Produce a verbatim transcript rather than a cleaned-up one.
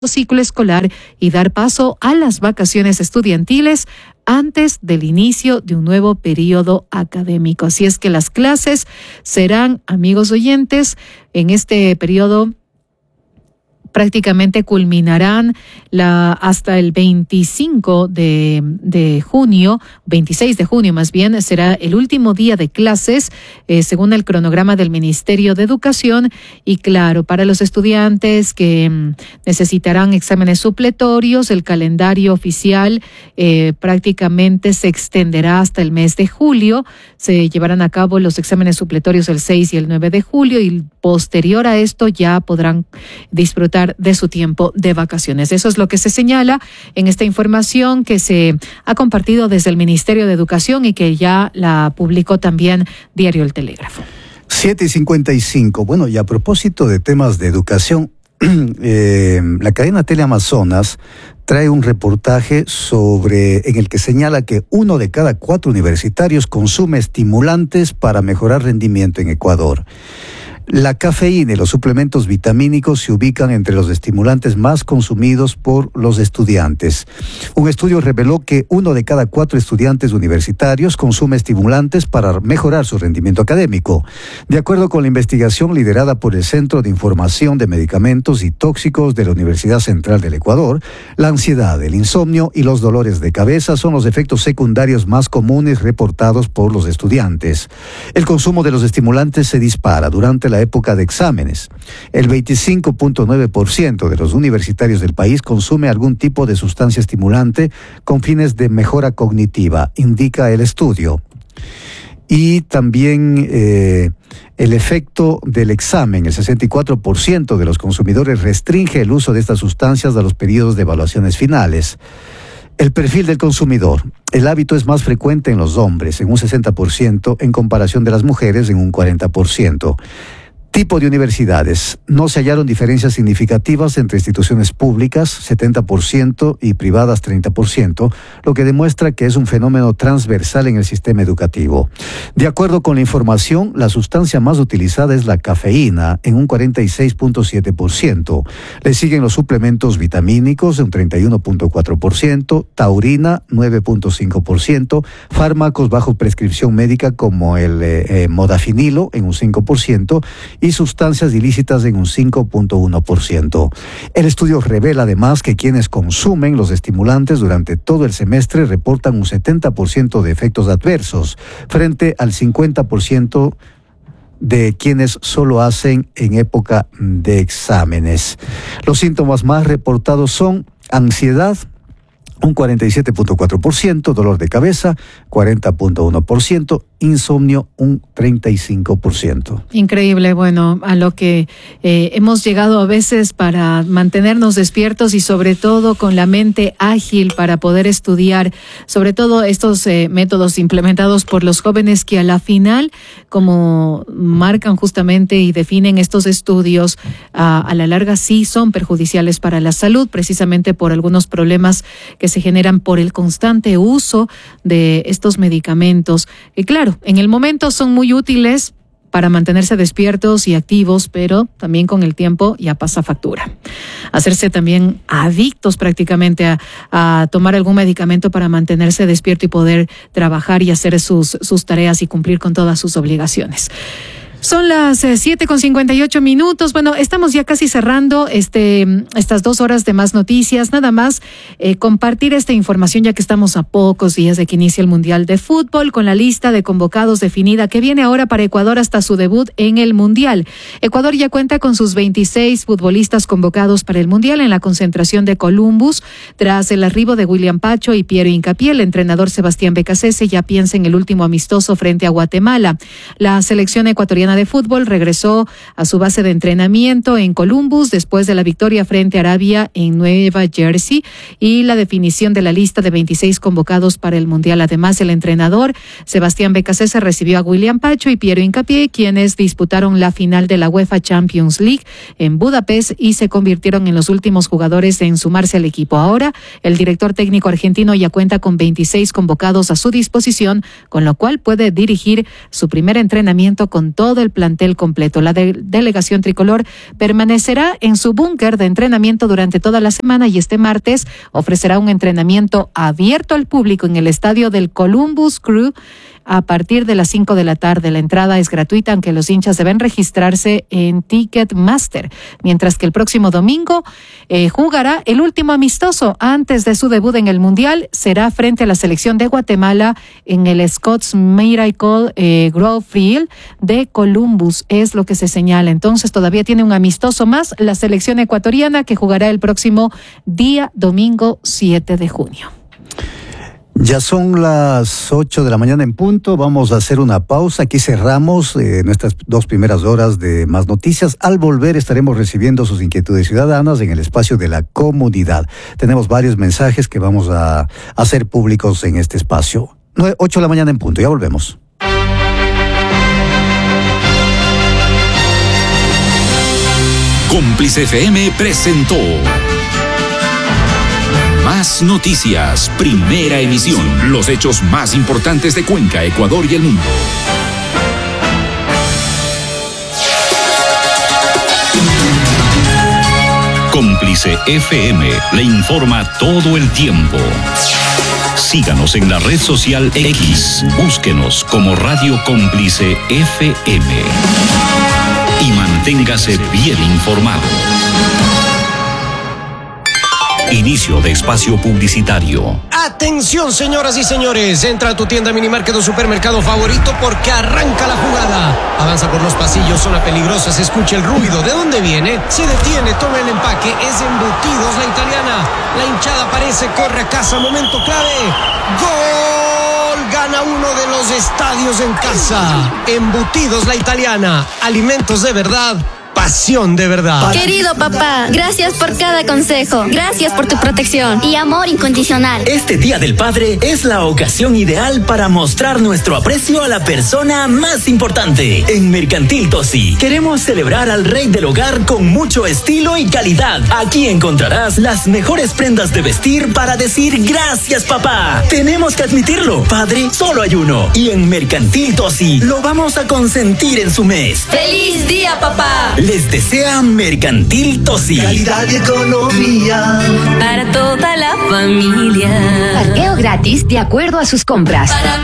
ciclo escolar y dar paso a las vacaciones estudiantiles antes del inicio de un nuevo periodo académico. Así es que las clases serán, amigos oyentes, en este periodo prácticamente culminarán la, hasta el veinticinco de, de junio, veintiséis de junio más bien, será el último día de clases, eh, según el cronograma del Ministerio de Educación. Y claro, para los estudiantes que mm, necesitarán exámenes supletorios, el calendario oficial eh, prácticamente se extenderá hasta el mes de julio. Se llevarán a cabo los exámenes supletorios el seis y el nueve de julio y posterior a esto ya podrán disfrutar de su tiempo de vacaciones. Eso es lo que se señala en esta información que se ha compartido desde el Ministerio de Educación y que ya la publicó también Diario El Telégrafo. siete y cincuenta y cinco. Bueno, y a propósito de temas de educación, eh, la cadena Teleamazonas trae un reportaje sobre en el que señala que uno de cada cuatro universitarios consume estimulantes para mejorar rendimiento en Ecuador. La cafeína y los suplementos vitamínicos se ubican entre los estimulantes más consumidos por los estudiantes. Un estudio reveló que uno de cada cuatro estudiantes universitarios consume estimulantes para mejorar su rendimiento académico. De acuerdo con la investigación liderada por el Centro de Información de Medicamentos y Tóxicos de la Universidad Central del Ecuador, la ansiedad, el insomnio y los dolores de cabeza son los efectos secundarios más comunes reportados por los estudiantes. El consumo de los estimulantes se dispara durante la época de exámenes. El veinticinco punto nueve por ciento de los universitarios del país consume algún tipo de sustancia estimulante con fines de mejora cognitiva, indica el estudio. Y también eh, el efecto del examen. El sesenta y cuatro por ciento de los consumidores restringe el uso de estas sustancias a los periodos de evaluaciones finales. El perfil del consumidor. El hábito es más frecuente en los hombres, en un sesenta por ciento, en comparación de las mujeres, en un cuarenta por ciento. Tipo de universidades. No se hallaron diferencias significativas entre instituciones públicas, setenta por ciento, y privadas, treinta por ciento, lo que demuestra que es un fenómeno transversal en el sistema educativo. De acuerdo con la información, la sustancia más utilizada es la cafeína, en un cuarenta y seis punto siete por ciento. Le siguen los suplementos vitamínicos, en un treinta y uno punto cuatro por ciento, taurina, nueve punto cinco por ciento, fármacos bajo prescripción médica como el eh, eh, modafinilo, en un cinco por ciento, y sustancias ilícitas en un cinco punto uno por ciento. El estudio revela además que quienes consumen los estimulantes durante todo el semestre reportan un setenta por ciento de efectos adversos, frente al cincuenta por ciento de quienes solo hacen en época de exámenes. Los síntomas más reportados son ansiedad, un cuarenta y siete punto cuatro por ciento, dolor de cabeza, cuarenta punto uno por ciento, insomnio, un treinta y cinco por ciento. Increíble, bueno, a lo que eh, hemos llegado a veces para mantenernos despiertos y sobre todo con la mente ágil para poder estudiar, sobre todo estos eh, métodos implementados por los jóvenes que a la final, como marcan justamente y definen estos estudios, a, a la larga sí son perjudiciales para la salud, precisamente por algunos problemas que se generan por el constante uso de estos medicamentos. Y claro, en el momento son muy útiles para mantenerse despiertos y activos, pero también con el tiempo ya pasa factura. Hacerse también adictos prácticamente a, a tomar algún medicamento para mantenerse despierto y poder trabajar y hacer sus, sus tareas y cumplir con todas sus obligaciones. Son las eh, siete con cincuenta y ocho minutos. Bueno, estamos ya casi cerrando este estas dos horas de Más Noticias. Nada más eh, compartir esta información ya que estamos a pocos días de que inicie el Mundial de Fútbol con la lista de convocados definida que viene ahora para Ecuador hasta su debut en el Mundial. Ecuador ya cuenta con sus veintiséis futbolistas convocados para el Mundial en la concentración de Columbus. Tras el arribo de William Pacho y Piero Hincapié, el entrenador Sebastián Becasese ya piensa en el último amistoso frente a Guatemala. La selección ecuatoriana de fútbol regresó a su base de entrenamiento en Columbus después de la victoria frente a Arabia en Nueva Jersey y la definición de la lista de veintiséis convocados para el Mundial. Además, el entrenador Sebastián Becasese recibió a William Pacho y Piero Hincapié, quienes disputaron la final de la UEFA Champions League en Budapest y se convirtieron en los últimos jugadores en sumarse al equipo. Ahora, el director técnico argentino ya cuenta con veintiséis convocados a su disposición, con lo cual puede dirigir su primer entrenamiento con todo todo el plantel completo. La de- delegación tricolor permanecerá en su búnker de entrenamiento durante toda la semana y este martes ofrecerá un entrenamiento abierto al público en el estadio del Columbus Crew a partir de las cinco de la tarde. La entrada es gratuita, aunque los hinchas deben registrarse en Ticketmaster, mientras que el próximo domingo eh, jugará el último amistoso antes de su debut en el Mundial. Será frente a la selección de Guatemala en el Scott's Miracle eh, Grove Field de Columbus, es lo que se señala. Entonces todavía tiene un amistoso más la selección ecuatoriana, que jugará el próximo día domingo siete de junio. Ya son las ocho de la mañana en punto, vamos a hacer una pausa, aquí cerramos eh, nuestras dos primeras horas de Más Noticias. Al volver estaremos recibiendo sus inquietudes ciudadanas en el espacio de la comunidad. Tenemos varios mensajes que vamos a hacer públicos en este espacio. ocho de la mañana en punto, ya volvemos. Cómplice F M presentó Más Noticias, primera emisión. Los hechos más importantes de Cuenca, Ecuador y el mundo. Cómplice F M le informa todo el tiempo. Síganos en la red social X. Búsquenos como Radio Cómplice F M. Y manténgase bien informado. Inicio de espacio publicitario. Atención, señoras y señores, entra a tu tienda Minimarket o supermercado favorito porque arranca la jugada. Avanza por los pasillos, zona peligrosa, se escucha el ruido. ¿De dónde viene? Se detiene, toma el empaque, es Embutidos La Italiana. La hinchada aparece, corre a casa, momento clave. ¡Gol! Gana uno de los estadios en casa. Embutidos La Italiana, alimentos de verdad. Pasión de verdad. Querido papá, gracias por cada consejo. Gracias por tu protección y amor incondicional. Este Día del Padre es la ocasión ideal para mostrar nuestro aprecio a la persona más importante. En Mercantil Tosi queremos celebrar al rey del hogar con mucho estilo y calidad. Aquí encontrarás las mejores prendas de vestir para decir gracias, papá. Tenemos que admitirlo, padre solo hay uno. Y en Mercantil Tosi lo vamos a consentir en su mes. ¡Feliz día, papá! Les desea Mercantil Tosi. Calidad y economía para toda la familia. Parqueo gratis de acuerdo a sus compras. Para